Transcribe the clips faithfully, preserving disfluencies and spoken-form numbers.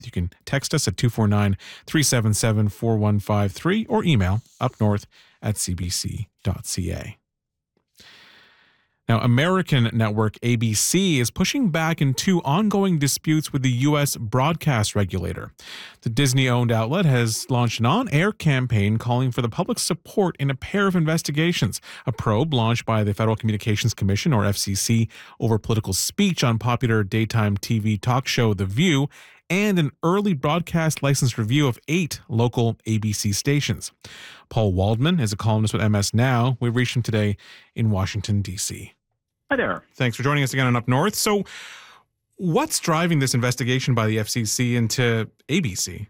You can text us at two four nine, three seven seven, four one five three or email upnorth at c b c dot c a. Now, American network A B C is pushing back in two ongoing disputes with the U S broadcast regulator. The Disney-owned outlet has launched an on-air campaign calling for the public's support in a pair of investigations: a probe launched by the Federal Communications Commission, or F C C, over political speech on popular daytime T V talk show The View, and an early broadcast license review of eight local A B C stations. Paul Waldman is a columnist with M S Now. We reached him today in Washington, D C. Hi there. Thanks for joining us again on Up North. So what's driving this investigation by the F C C into A B C?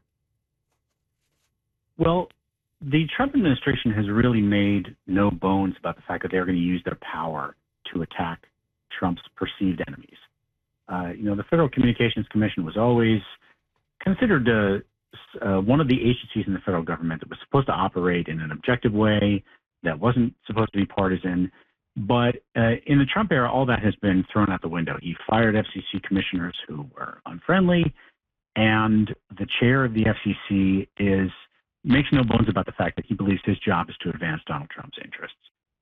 Well, the Trump administration has really made no bones about the fact that they're going to use their power to attack Trump's perceived enemies. Uh, you know, the Federal Communications Commission was always considered uh, uh, one of the agencies in the federal government that was supposed to operate in an objective way, that wasn't supposed to be partisan. But uh, in the Trump era, all that has been thrown out the window. He fired F C C commissioners who were unfriendly, and the chair of the F C C is makes no bones about the fact that he believes his job is to advance Donald Trump's interests.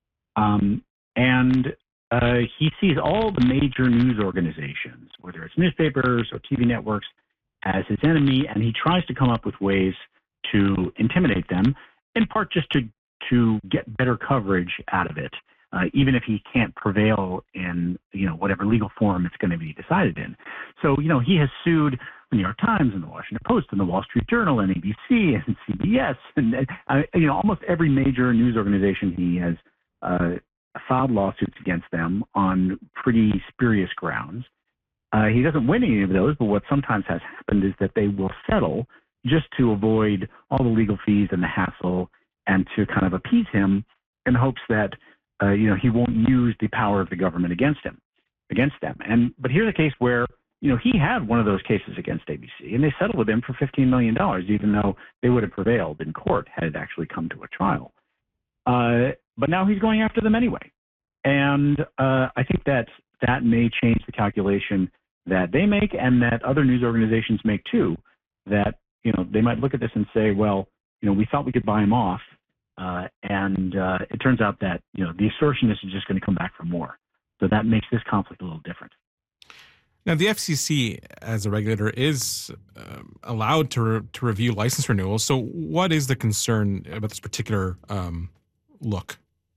Um, and uh, he sees all the major news organizations, whether it's newspapers or T V networks, as his enemy, and he tries to come up with ways to intimidate them, in part just to, to get better coverage out of it. Uh, even if he can't prevail in, you know, whatever legal form it's going to be decided in. So, you know, he has sued the New York Times and the Washington Post and the Wall Street Journal and A B C and C B S and, uh, you know, almost every major news organization. He has uh, filed lawsuits against them on pretty spurious grounds. Uh, he doesn't win any of those, but what sometimes has happened is that they will settle just to avoid all the legal fees and the hassle and to kind of appease him in hopes that Uh, you know, he won't use the power of the government against him, against them. And but here's a case where, you know, he had one of those cases against A B C, and they settled with him for fifteen million dollars, even though they would have prevailed in court had it actually come to a trial. Uh, but now he's going after them anyway. And uh, I think that that may change the calculation that they make and that other news organizations make too, that, you know, they might look at this and say, well, you know, we thought we could buy him off. Uh, and uh, it turns out that, you know, the extortionist is just going to come back for more. So that makes this conflict a little different. Now, the F C C, as a regulator, is um, allowed to re- to review license renewals. So what is the concern about this particular um, look?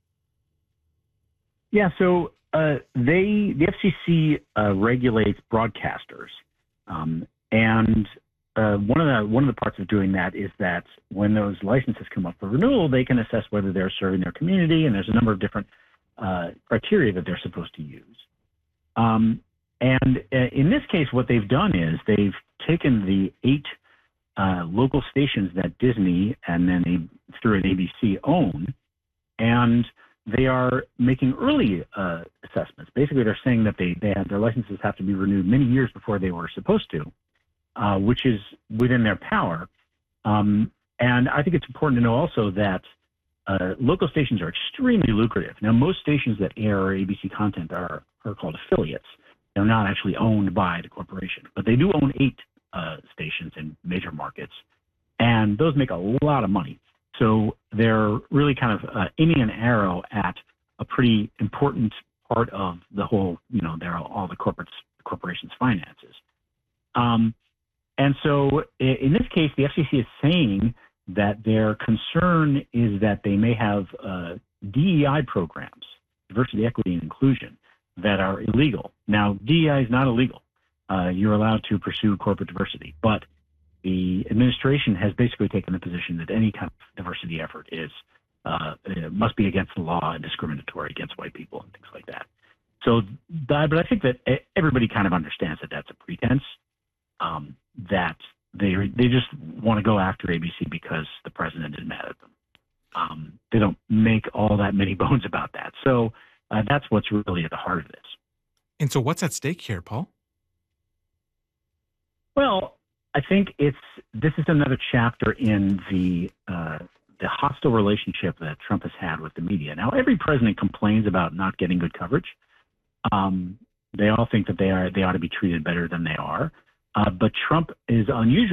Yeah, so uh, they the F C C uh, regulates broadcasters. Um, and Uh, one of the one of the parts of doing that is that when those licenses come up for renewal, they can assess whether they're serving their community, and there's a number of different uh, criteria that they're supposed to use. Um, and uh, in this case, what they've done is they've taken the eight uh, local stations that Disney and then a, through an A B C own, and they are making early uh, assessments. Basically, they're saying that they, they have, their licenses have to be renewed many years before they were supposed to. Uh, which is within their power. Um, and I think it's important to know also that uh, local stations are extremely lucrative. Now, most stations that air A B C content are, are called affiliates. They're not actually owned by the corporation, but they do own eight uh, stations in major markets, and those make a lot of money. So they're really kind of uh, aiming an arrow at a pretty important part of the whole, you know, they're all the corporates, the corporation's finances. Um, And so in this case, the F C C is saying that their concern is that they may have uh, D E I programs, diversity, equity, and inclusion, that are illegal. Now, D E I is not illegal. Uh, you're allowed to pursue corporate diversity, but the administration has basically taken the position that any kind of diversity effort is uh, must be against the law and discriminatory against white people and things like that. So, that, but I think that everybody kind of understands that that's a pretense. Um, that they they just want to go after A B C because the president is mad at them. Um, they don't make all that many bones about that. So uh, that's what's really at the heart of this. And so what's at stake here, Paul? Well, I think it's this is another chapter in the uh, the hostile relationship that Trump has had with the media. Now, every president complains about not getting good coverage. Um, they all think that they are they ought to be treated better than they are. Uh, but Trump is unusual.